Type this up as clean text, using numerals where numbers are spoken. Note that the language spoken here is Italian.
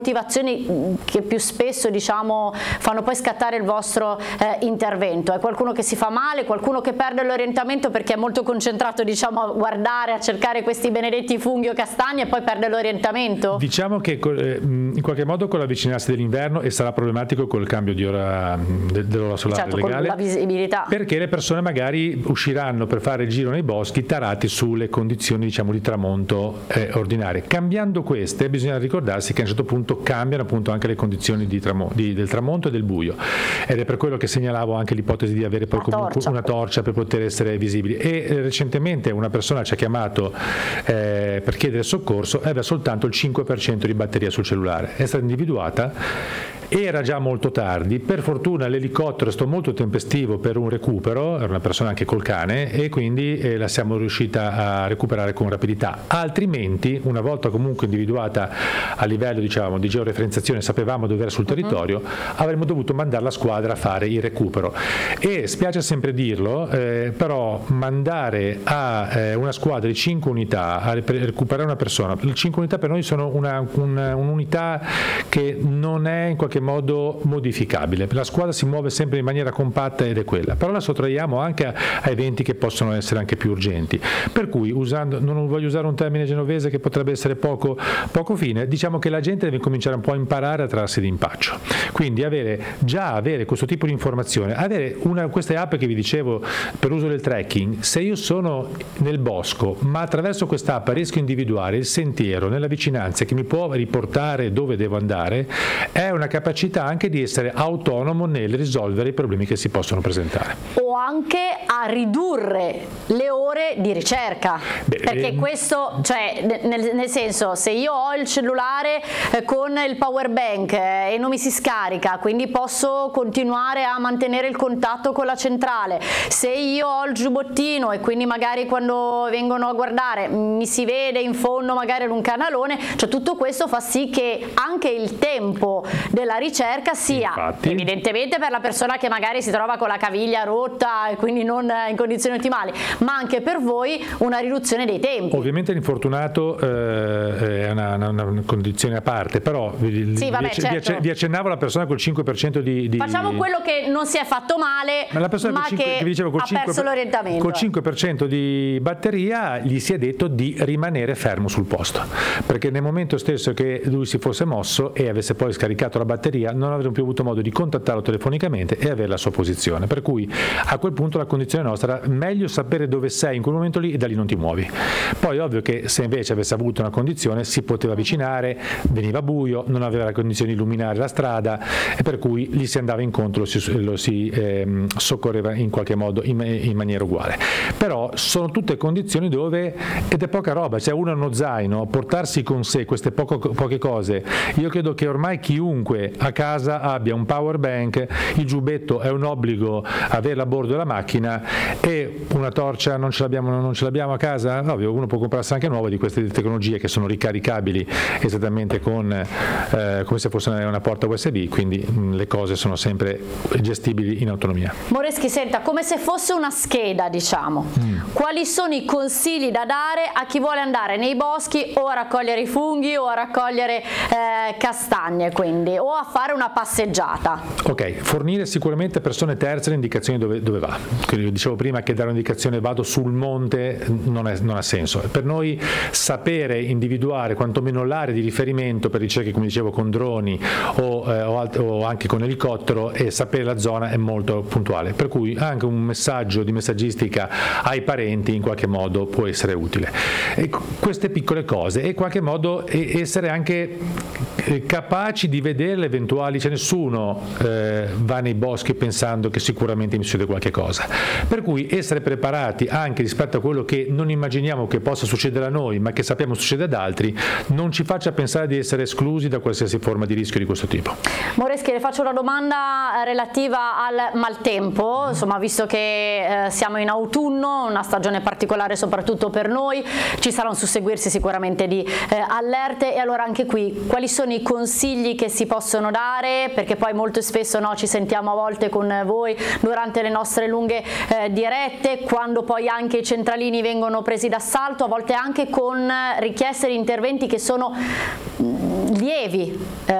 motivazioni che più spesso, diciamo, fanno poi scattare il vostro intervento? È qualcuno che si fa male, qualcuno che perde l'orientamento perché è molto concentrato, diciamo, a guardare, a cercare questi benedetti funghi o castagni e poi perde l'orientamento? Diciamo che in qualche modo con l'avvicinarsi dell'inverno, e sarà problematico col cambio di ora dell'ora solare, certo, legale, con la visibilità, perché le persone magari usciranno per fare il giro nei boschi tarati sulle condizioni, diciamo, di tramonto ordinarie. Cambiando queste, bisogna ricordarsi che a un certo punto cambiano appunto anche le condizioni del tramonto e del buio, ed è per quello che segnalavo anche l'ipotesi di avere poi comunque una torcia per poter essere visibili. E recentemente una persona ci ha chiamato per chiedere soccorso e aveva soltanto il 5% di batteria sul cellulare. È stata individuata. Era già molto tardi, per fortuna l'elicottero è stato molto tempestivo per un recupero, era una persona anche col cane, e quindi la siamo riuscita a recuperare con rapidità. Altrimenti, una volta comunque individuata a livello, diciamo, di georeferenziazione, sapevamo dove era sul territorio, avremmo dovuto mandare la squadra a fare il recupero. E spiace sempre dirlo, però mandare a una squadra di 5 unità a recuperare una persona, le 5 unità per noi sono un'unità che non è in qualche modo modificabile. La squadra si muove sempre in maniera compatta ed è quella, però la sottraiamo anche a eventi che possono essere anche più urgenti, per cui, non voglio usare un termine genovese che potrebbe essere poco fine, diciamo che la gente deve cominciare un po' a imparare a trarsi d'impaccio, quindi avere questo tipo di informazione, avere queste app che vi dicevo per uso del trekking. Se io sono nel bosco ma attraverso quest'app riesco a individuare il sentiero nella vicinanza che mi può riportare dove devo andare, è una capacità anche di essere autonomo nel risolvere i problemi che si possono presentare. O anche a ridurre le ore di ricerca, perché questo, cioè, nel senso, se io ho il cellulare con il power bank e non mi si scarica, quindi posso continuare a mantenere il contatto con la centrale, se io ho il giubbottino e quindi magari quando vengono a guardare mi si vede in fondo magari in un canalone, cioè tutto questo fa sì che anche il tempo della ricerca sia evidentemente per la persona che magari si trova con la caviglia rotta e quindi non in condizioni ottimali, ma anche per voi una riduzione dei tempi. Ovviamente l'infortunato è una condizione a parte, però vi accennavo la persona col 5% di... Facciamo quello che non si è fatto male, ma la persona che vi dicevo, ha perso l'orientamento. Col 5% di batteria gli si è detto di rimanere fermo sul posto, perché nel momento stesso che lui si fosse mosso e avesse poi scaricato la batteria non avremmo più avuto modo di contattarlo telefonicamente e avere la sua posizione, per cui a quel punto la condizione nostra, meglio sapere dove sei in quel momento lì e da lì non ti muovi. Poi ovvio che se invece avesse avuto una condizione si poteva avvicinare, veniva buio, non aveva la condizione di illuminare la strada e per cui gli si andava incontro, lo si soccorreva in qualche modo in maniera uguale. Però sono tutte condizioni dove, ed è poca roba, cioè uno ha uno zaino, portarsi con sé queste poche cose. Io credo che ormai chiunque a casa abbia un power bank, il giubbetto è un obbligo averla a bordo della macchina, e una torcia non ce l'abbiamo a casa? Ovvio, uno può comprarsi anche nuove di queste tecnologie che sono ricaricabili esattamente come se fosse una porta USB, quindi le cose sono sempre gestibili in autonomia. Moreschi, senta, come se fosse una scheda, diciamo, quali sono i consigli da dare a chi vuole andare nei boschi o a raccogliere i funghi o a raccogliere castagne, quindi, o a fare una passeggiata? Ok, fornire sicuramente a persone terze le indicazioni dove va. Quindi dicevo prima che dare un'indicazione vado sul monte non ha senso. Per noi sapere individuare quantomeno l'area di riferimento per ricerche, come dicevo, con droni o anche con elicottero, e sapere la zona è molto puntuale, per cui anche un messaggio di messaggistica ai parenti in qualche modo può essere utile. E queste piccole cose, e in qualche modo essere anche capaci di vedere le eventuali, cioè nessuno va nei boschi pensando che sicuramente mi succede qualche cosa, per cui essere preparati anche rispetto a quello che non immaginiamo che possa succedere a noi ma che sappiamo succede ad altri, non ci faccia pensare di essere esclusi da qualsiasi forma di rischio di questo tipo. Moreschi, le faccio una domanda relativa al maltempo, insomma, visto che siamo in autunno, una stagione particolare soprattutto per noi, ci sarà un susseguirsi sicuramente di allerte, e allora anche qui quali sono i consigli che si possono dare, perché poi molto spesso ci sentiamo a volte con voi durante le nostre lunghe dirette, quando poi anche i centralini vengono presi d'assalto, a volte anche con richieste di interventi che sono lievi